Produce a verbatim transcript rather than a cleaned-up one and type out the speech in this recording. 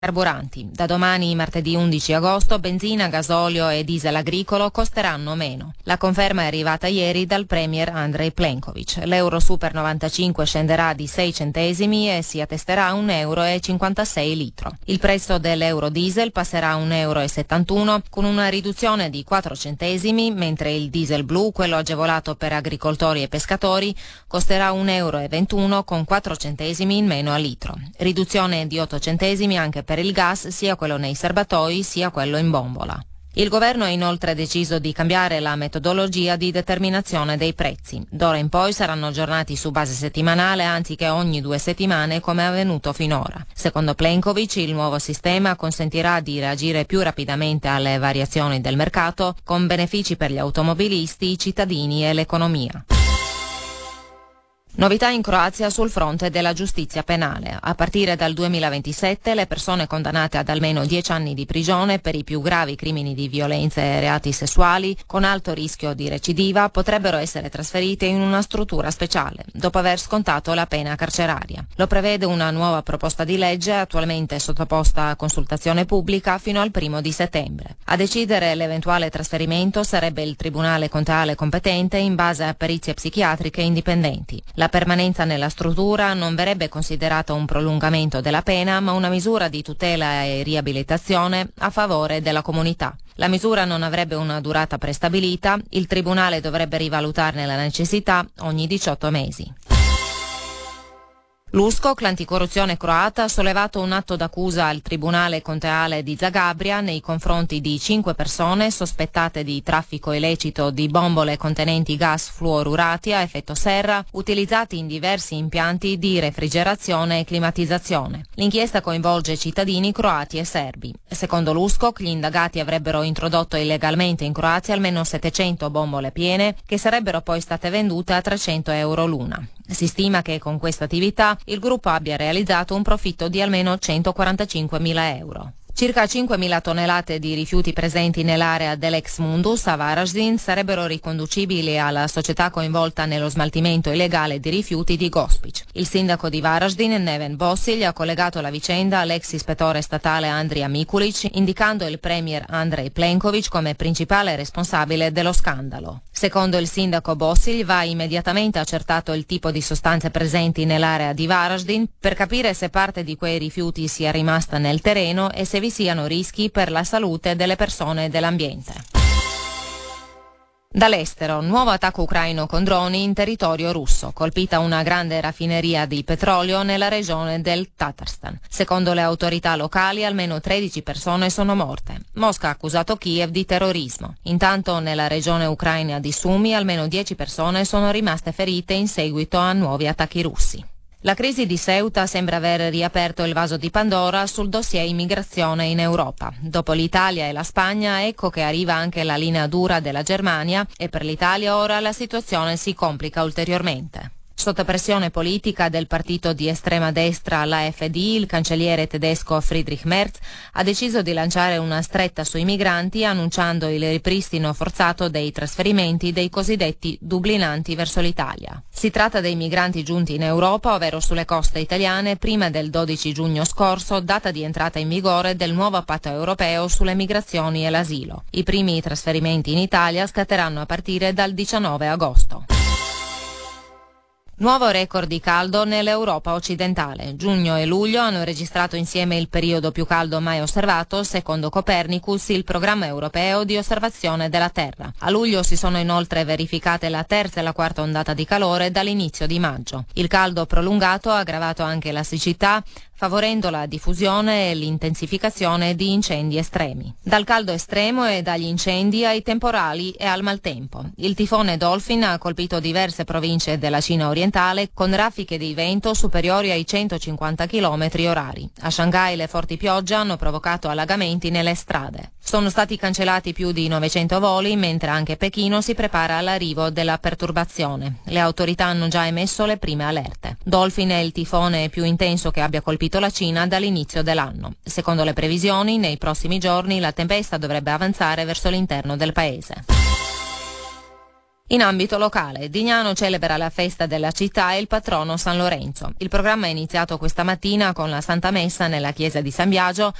carburanti. Da domani, martedì undici agosto, benzina, gasolio e diesel agricolo costeranno meno. La conferma è arrivata ieri dal premier Andrej Plenković. L'euro super novantacinque scenderà di sei centesimi e si attesterà a un euro e cinquantasei litro. Il prezzo dell'euro diesel passerà a un euro e settantuno con una riduzione di quattro centesimi, mentre il diesel blu, quello agevolato per agricoltori e pescatori, costerà un euro e ventuno con quattro centesimi in meno a litro. Riduzione di otto centesimi anche per per il gas, sia quello nei serbatoi sia quello in bombola. Il governo ha inoltre deciso di cambiare la metodologia di determinazione dei prezzi. D'ora in poi saranno aggiornati su base settimanale anziché ogni due settimane come è avvenuto finora. Secondo Plenković, il nuovo sistema consentirà di reagire più rapidamente alle variazioni del mercato, con benefici per gli automobilisti, i cittadini e l'economia. Novità in Croazia sul fronte della giustizia penale. A partire dal duemilaventisette le persone condannate ad almeno dieci anni di prigione per i più gravi crimini di violenza e reati sessuali con alto rischio di recidiva potrebbero essere trasferite in una struttura speciale dopo aver scontato la pena carceraria. Lo prevede una nuova proposta di legge attualmente sottoposta a consultazione pubblica fino al primo di settembre. A decidere l'eventuale trasferimento sarebbe il tribunale conteale competente in base a perizie psichiatriche indipendenti. La permanenza nella struttura non verrebbe considerata un prolungamento della pena, ma una misura di tutela e riabilitazione a favore della comunità. La misura non avrebbe una durata prestabilita, il tribunale dovrebbe rivalutarne la necessità ogni diciotto mesi. L'U S C O C, l'anticorruzione croata, ha sollevato un atto d'accusa al Tribunale Conteale di Zagabria nei confronti di cinque persone sospettate di traffico illecito di bombole contenenti gas fluorurati a effetto serra utilizzati in diversi impianti di refrigerazione e climatizzazione. L'inchiesta coinvolge cittadini croati e serbi. Secondo l'U S C O C, gli indagati avrebbero introdotto illegalmente in Croazia almeno settecento bombole piene che sarebbero poi state vendute a trecento euro l'una. Si stima che con questa attività il gruppo abbia realizzato un profitto di almeno centoquarantacinquemila euro. Circa cinquemila tonnellate di rifiuti presenti nell'area dell'ex Mundus a Varaždin sarebbero riconducibili alla società coinvolta nello smaltimento illegale di rifiuti di Gospić. Il sindaco di Varaždin, Neven Bosilj, ha collegato la vicenda all'ex ispettore statale Andrija Mikulić, indicando il premier Andrej Plenković come principale responsabile dello scandalo. Secondo il sindaco Bosilj, va immediatamente accertato il tipo di sostanze presenti nell'area di Varaždin per capire se parte di quei rifiuti sia rimasta nel terreno e se vi siano rischi per la salute delle persone e dell'ambiente. Dall'estero, nuovo attacco ucraino con droni in territorio russo, colpita una grande raffineria di petrolio nella regione del Tatarstan. Secondo le autorità locali almeno tredici persone sono morte. Mosca ha accusato Kiev di terrorismo. Intanto nella regione ucraina di Sumy almeno dieci persone sono rimaste ferite in seguito a nuovi attacchi russi. La crisi di Ceuta sembra aver riaperto il vaso di Pandora sul dossier immigrazione in Europa. Dopo l'Italia e la Spagna, ecco che arriva anche la linea dura della Germania e per l'Italia ora la situazione si complica ulteriormente. Sotto pressione politica del partito di estrema destra l'A F D, il cancelliere tedesco Friedrich Merz ha deciso di lanciare una stretta sui migranti annunciando il ripristino forzato dei trasferimenti dei cosiddetti dublinanti verso l'Italia. Si tratta dei migranti giunti in Europa, ovvero sulle coste italiane, prima del dodici giugno scorso, data di entrata in vigore del nuovo patto europeo sulle migrazioni e l'asilo. I primi trasferimenti in Italia scatteranno a partire dal diciannove agosto. Nuovo record di caldo nell'Europa occidentale. Giugno e luglio hanno registrato insieme il periodo più caldo mai osservato, secondo Copernicus, il programma europeo di osservazione della Terra. A luglio si sono inoltre verificate la terza e la quarta ondata di calore dall'inizio di maggio. Il caldo prolungato ha aggravato anche la siccità, favorendo la diffusione e l'intensificazione di incendi estremi. Dal caldo estremo e dagli incendi ai temporali e al maltempo. Il tifone Dolphin ha colpito diverse province della Cina orientale con raffiche di vento superiori ai centocinquanta chilometri orari. A Shanghai le forti piogge hanno provocato allagamenti nelle strade. Sono stati cancellati più di novecento voli, mentre anche Pechino si prepara all'arrivo della perturbazione. Le autorità hanno già emesso le prime allerte. Dolphin è il tifone più intenso che abbia colpito la Cina dall'inizio dell'anno. Secondo le previsioni, nei prossimi giorni la tempesta dovrebbe avanzare verso l'interno del paese. In ambito locale, Dignano celebra la festa della città e il patrono San Lorenzo. Il programma è iniziato questa mattina con la Santa Messa nella chiesa di San Biagio